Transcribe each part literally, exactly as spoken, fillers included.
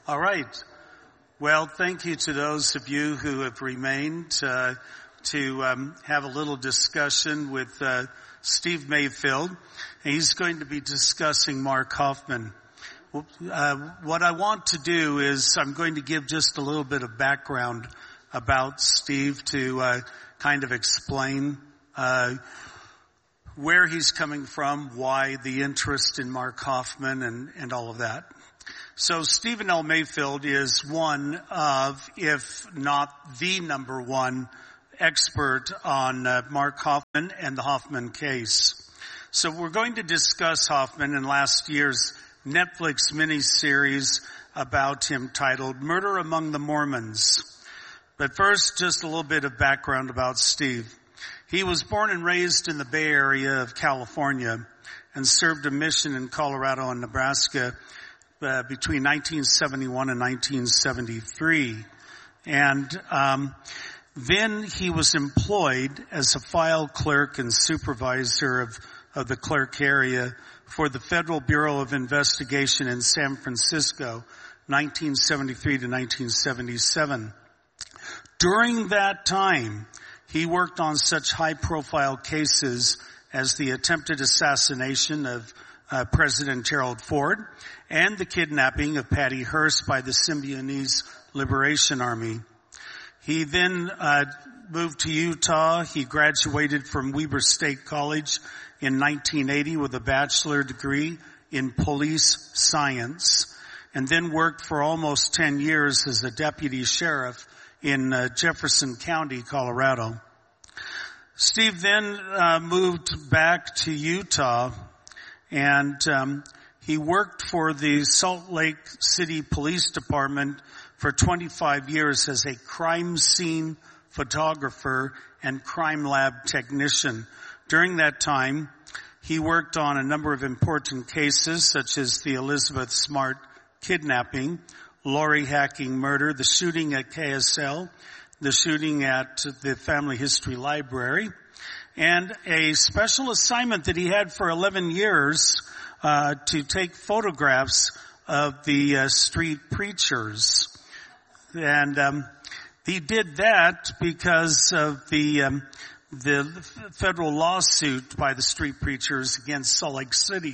All right. Well, thank you to those of you who have remained uh, to um, have a little discussion with uh, Steve Mayfield. He's going to be discussing Mark Hofmann. Uh, what I want to do is I'm going to give just a little bit of background about Steve to uh, kind of explain uh, where he's coming from, why the interest in Mark Hofmann, and, and all of that. So Stephen L. Mayfield is one of, if not the number one expert on uh, Mark Hofmann and the Hofmann case. So we're going to discuss Hofmann in last year's Netflix miniseries about him titled Murder Among the Mormons. But first, just a little bit of background about Steve. He was born and raised in the Bay Area of California and served a mission in Colorado and Nebraska uh, between nineteen seventy-one and nineteen seventy-three. And um then he was employed as a file clerk and supervisor of, of the clerk area for the Federal Bureau of Investigation in San Francisco, nineteen seventy-three to nineteen seventy-seven. During that time, he worked on such high-profile cases as the attempted assassination of uh, President Gerald Ford and the kidnapping of Patty Hearst by the Symbionese Liberation Army. He then uh, moved to Utah. He graduated from Weber State College in nineteen eighty with a bachelor degree in police science, and then worked for almost ten years as a deputy sheriff in uh, Jefferson County, Colorado. Steve then uh, moved back to Utah, and um, he worked for the Salt Lake City Police Department for twenty-five years as a crime scene photographer and crime lab technician. During that time, he worked on a number of important cases such as the Elizabeth Smart kidnapping, Lori Hacking murder, the shooting at K S L, the shooting at the Family History Library, and a special assignment that he had for eleven years uh, to take photographs of the uh, street preachers. And um, he did that because of the um, the federal lawsuit by the street preachers against Salt Lake City.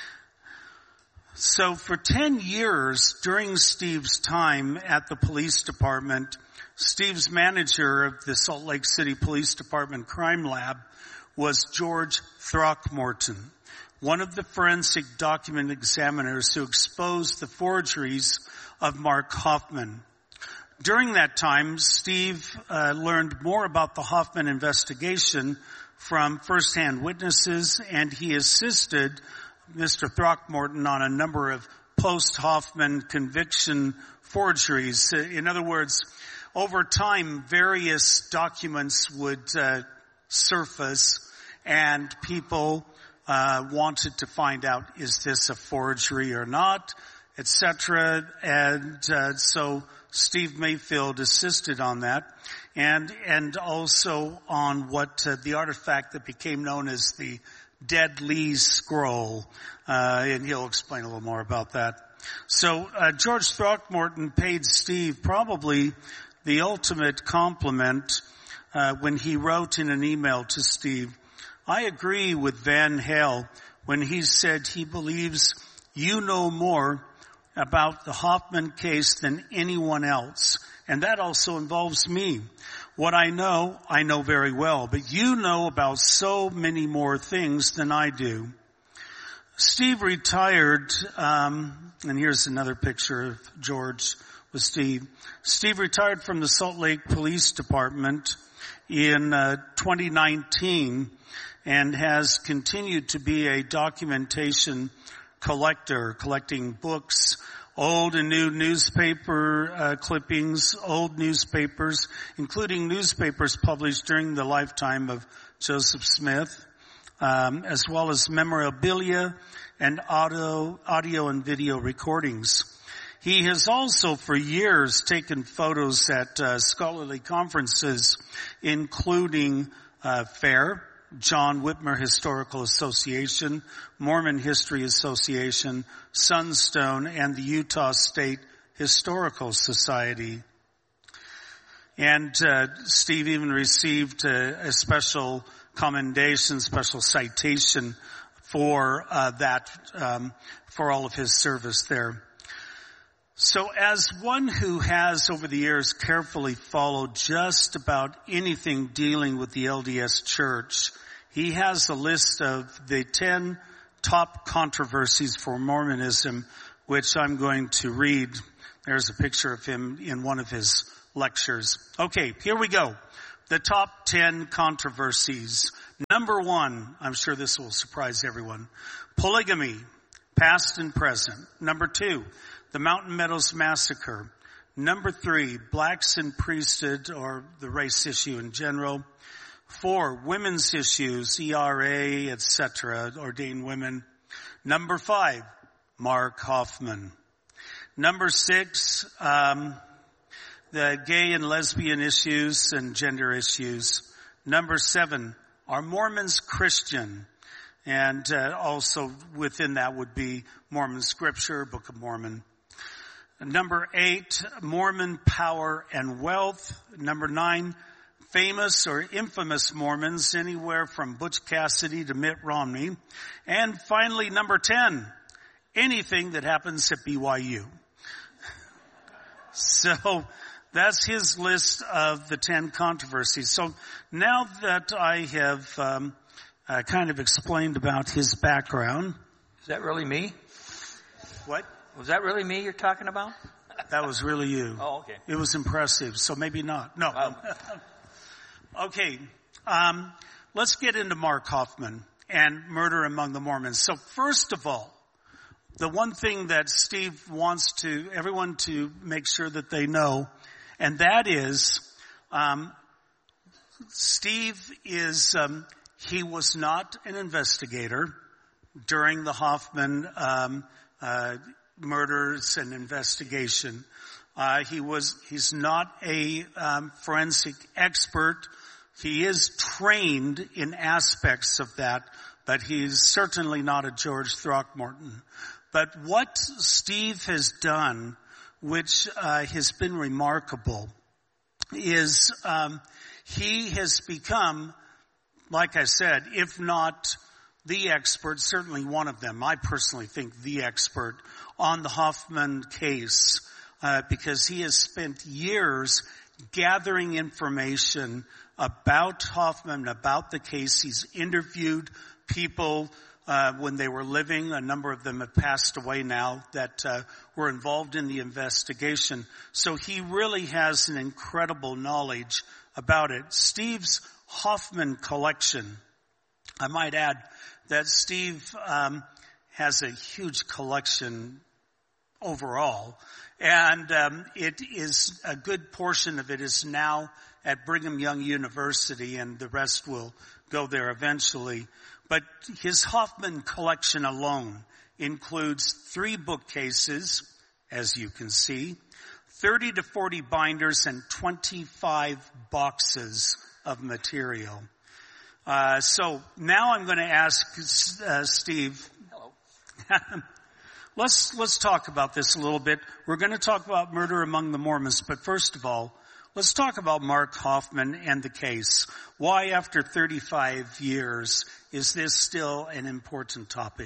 So for ten years during Steve's time at the police department, Steve's manager of the Salt Lake City Police Department Crime Lab was George Throckmorton, one of the forensic document examiners who exposed the forgeries of Mark Hofmann. During that time, Steve uh, learned more about the Hofmann investigation from firsthand witnesses, and he assisted Mister Throckmorton on a number of post-Hofmann conviction forgeries. In other words, over time, various documents would uh, surface, and people uh, wanted to find out, is this a forgery or not, et cetera. And uh, so Steve Mayfield assisted on that, and and also on what uh, the artifact that became known as the Dead Lee's Scroll, uh, and he'll explain a little more about that. So uh, George Throckmorton paid Steve probably the ultimate compliment uh, when he wrote in an email to Steve, "I agree with Van Hale when he said he believes you know more about the Hofmann case than anyone else. And that also involves me. What I know, I know very well, but you know about so many more things than I do." Steve retired, um, and here's another picture of George with Steve. Steve retired from the Salt Lake Police Department in uh, twenty nineteen and has continued to be a documentation collector, collecting books, old and new newspaper uh, clippings, old newspapers, including newspapers published during the lifetime of Joseph Smith, um, as well as memorabilia and audio, audio and video recordings. He has also for years taken photos at uh, scholarly conferences, including uh, FAIR, John Whitmer Historical Association, Mormon History Association, Sunstone, and the Utah State Historical Society. And uh, Steve even received a, a special commendation, special citation for uh, that, um, for all of his service there. So as one who has over the years carefully followed just about anything dealing with the L D S Church, he has a list of the ten top controversies for Mormonism, which I'm going to read. There's a picture of him in one of his lectures. Okay, here we go. The top ten controversies. Number one, I'm sure this will surprise everyone. Polygamy, past and present. Number two, the Mountain Meadows Massacre. Number three, blacks in priesthood, or the race issue in general. Four, women's issues, E R A, et cetera, ordained women. Number five, Mark Hoffman. Number six, um, the gay and lesbian issues and gender issues. Number seven, are Mormons Christian? And uh, also within that would be Mormon Scripture, Book of Mormon. Number eight, Mormon power and wealth. Number nine, famous or infamous Mormons, anywhere from Butch Cassidy to Mitt Romney. And finally, number ten, anything that happens at B Y U. So that's his list of the ten controversies. So now that I have um, uh, kind of explained about his background. Is that really me? What? Was that really me you're talking about? That was really you. Oh, okay. It was impressive, so maybe not. No. Um, Okay, um, let's get into Mark Hoffman and Murder Among the Mormons. So first of all, the one thing that Steve wants to everyone to make sure that they know, and that is, um, Steve is um, he was not an investigator during the Hoffman um, uh, murders and investigation. Uh, he was he's not a um, forensic expert. He is trained in aspects of that, but he's certainly not a George Throckmorton. But what Steve has done, which uh, has been remarkable, is um, he has become, like I said, if not the expert, certainly one of them. I personally think the expert on the Hoffman case, uh, because he has spent years gathering information about Hoffman, about the case. He's interviewed people uh, when they were living. A number of them have passed away now that uh, were involved in the investigation. So he really has an incredible knowledge about it. Steve's Hoffman collection, I might add that Steve um, has a huge collection overall. And um, it is a good portion of it is now at Brigham Young University, and the rest will go there eventually. But his Hoffman collection alone includes three bookcases, as you can see, thirty to forty binders, and twenty-five boxes of material. Uh, so now I'm going to ask uh, Steve. Hello. Let's, let's talk about this a little bit. We're going to talk about Murder Among the Mormons, but first of all, let's talk about Mark Hoffman and the case. Why, after thirty-five years, is this still an important topic?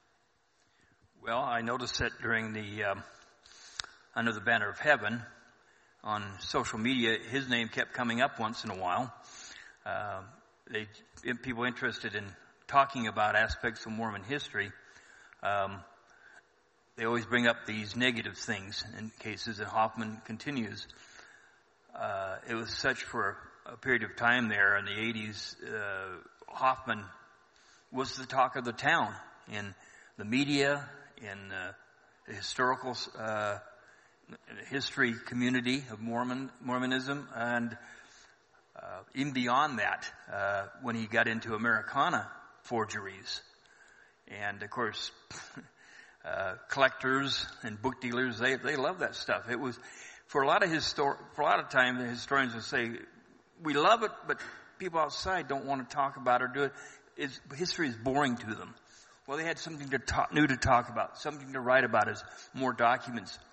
Well, I noticed that during the, um, Under the Banner of Heaven, on social media, his name kept coming up once in a while. Uh, they, people interested in talking about aspects of Mormon history, um, they always bring up these negative things in cases, and Hoffman continues. Uh, it was such for a period of time there in the eighties. Uh, Hoffman was the talk of the town in the media, in uh, the historical uh, history community of Mormon Mormonism, and uh, even beyond that, uh, when he got into Americana forgeries, and of course. Uh, collectors and book dealers, they, they love that stuff. It was, for a lot of histor- for a lot of time, the historians would say, we love it, but people outside don't want to talk about it or do it. It's, history is boring to them. Well, they had something to talk, new to talk about, something to write about as more documents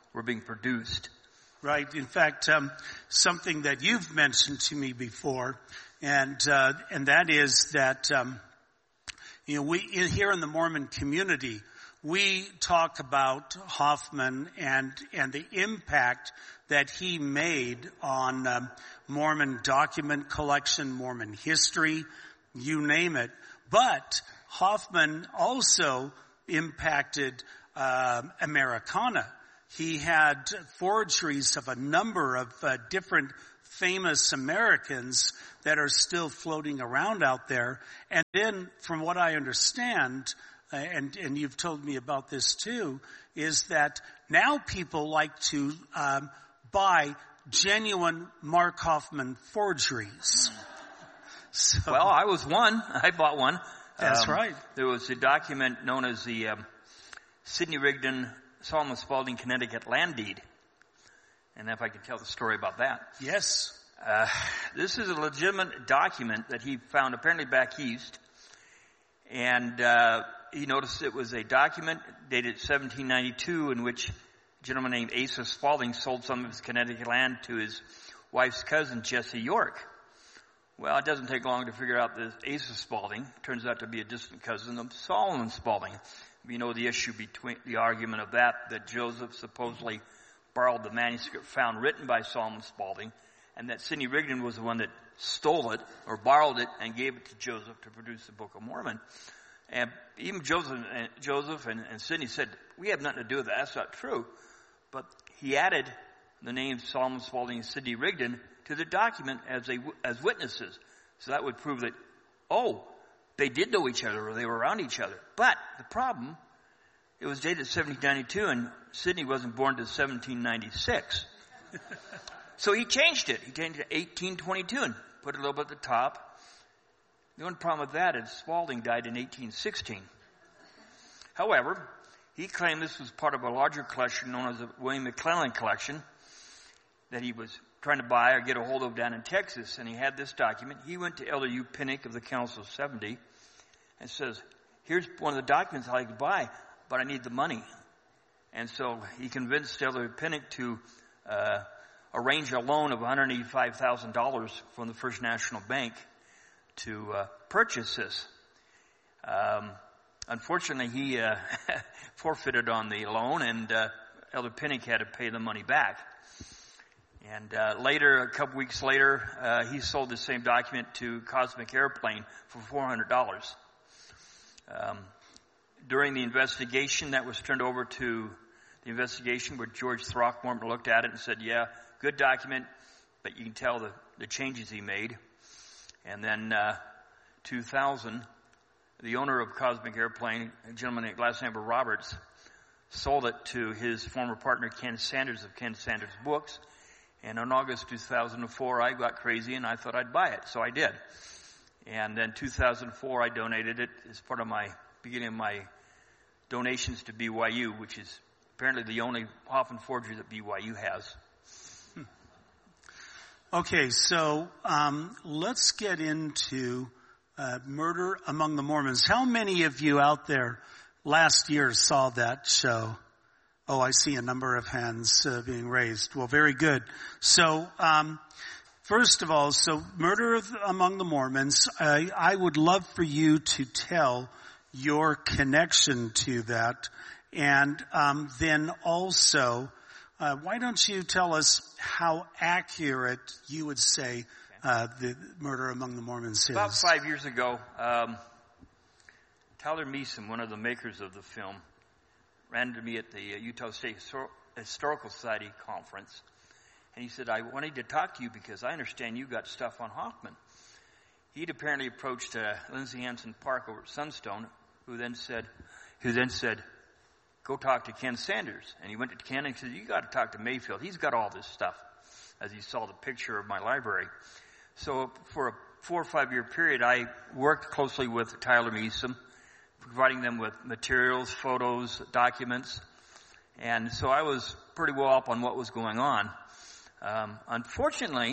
were being produced. Right. In fact, um, something that you've mentioned to me before, and uh, and that is that um, you know we in, here in the Mormon community we talk about Hoffman and and the impact that he made on um, Mormon document collection, Mormon history, you name it. But Hoffman also impacted uh, Americana. He had forgeries of a number of uh, different famous Americans that are still floating around out there. And then, from what I understand, uh, and, and you've told me about this too, is that now people like to um, buy genuine Mark Hoffman forgeries. So, well, I was one. I bought one. That's um, right. There was a document known as the um, Sidney Rigdon Solomon Spaulding, Connecticut land deed. And if I could tell the story about that. Yes. Uh, this is a legitimate document that he found apparently back east. And uh, he noticed it was a document dated seventeen ninety-two in which a gentleman named Asa Spaulding sold some of his Connecticut land to his wife's cousin, Jesse York. Well, it doesn't take long to figure out that Asa Spaulding turns out to be a distant cousin of Solomon Spaulding. We know the issue between the argument of that, that Joseph supposedly borrowed the manuscript found written by Solomon Spaulding, and that Sidney Rigdon was the one that stole it or borrowed it and gave it to Joseph to produce the Book of Mormon. And even Joseph and, Joseph and, and Sidney said, we have nothing to do with that. That's not true. But he added the names Solomon Spaulding and Sidney Rigdon to the document as a, as witnesses. So that would prove that, oh, they did know each other or they were around each other. But the problem, it was dated seventeen ninety-two and Sidney wasn't born until seventeen ninety-six. So he changed it. He changed it to eighteen twenty-two and put a little bit at the top. The only problem with that is Spaulding died in eighteen sixteen. However, he claimed this was part of a larger collection known as the William McClellan collection that he was trying to buy or get a hold of down in Texas. And he had this document. He went to Elder Hugh Pinnock of the Council of seventy and says, here's one of the documents I could buy, but I need the money. And so he convinced Elder Pinnock to uh, arrange a loan of one hundred eighty-five thousand dollars from the First National Bank to uh, purchase this. Um, unfortunately, he uh, forfeited on the loan, and uh, Elder Pinnock had to pay the money back. And uh, later, a couple weeks later, uh, he sold the same document to Cosmic Airplane for four hundred dollars. Um, during the investigation, that was turned over to the investigation where George Throckmorton looked at it and said, yeah, good document, but you can tell the, the changes he made. And then uh, two thousand, the owner of Cosmic Airplane, a gentleman named Glassamber Roberts, sold it to his former partner Ken Sanders of Ken Sanders Books. And in August two thousand four, I got crazy and I thought I'd buy it, so I did. And then two thousand four, I donated it as part of my beginning of my donations to B Y U, which is apparently the only Hoffman forgery that B Y U has. Hmm. Okay, so um, let's get into uh, Murder Among the Mormons. How many of you out there last year saw that show? Oh, I see a number of hands uh, being raised. Well, very good. So, um, first of all, so Murder Among the Mormons, I, I would love for you to tell your connection to that. And um, then also, uh, why don't you tell us how accurate you would say uh, the Murder Among the Mormons is? About five years ago, um, Tyler Measom, one of the makers of the film, ran into me at the Utah State Historical Society conference. And he said, I wanted to talk to you because I understand you got stuff on Hoffman. He'd apparently approached uh, Lindsay Hansen Park over at Sunstone, who then said, who then said, go talk to Ken Sanders. And he went to Ken and said, you got to talk to Mayfield. He's got all this stuff, as he saw the picture of my library. So for a four or five year period, I worked closely with Tyler Measom, providing them with materials, photos, documents. And so I was pretty well up on what was going on. Um, unfortunately,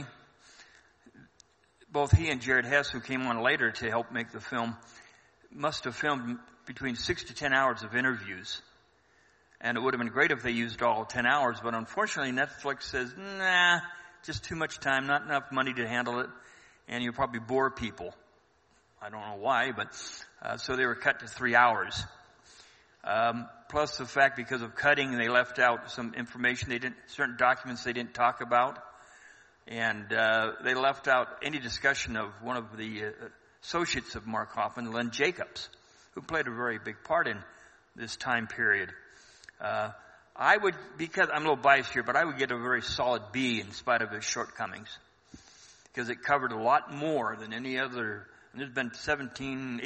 both he and Jared Hess, who came on later to help make the film, must have filmed between six to ten hours of interviews And it would have been great if they used all ten hours, but unfortunately Netflix says, nah, just too much time, not enough money to handle it, and you'll probably bore people. I don't know why, but uh, so they were cut to three hours. Um, plus the fact because of cutting, they left out some information they didn't, certain documents they didn't talk about, and uh, they left out any discussion of one of the uh, associates of Mark Hoffman, Len Jacobs, who played a very big part in this time period. Uh, I would, because I'm a little biased here, but I would get a very solid B in spite of his shortcomings. Because it covered a lot more than any other, and there's been seventeen,